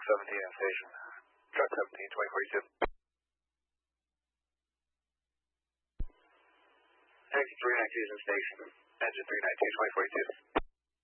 17 in station. Truck 17, 2042. Taxi 392 is in station. Engine 392, 2042.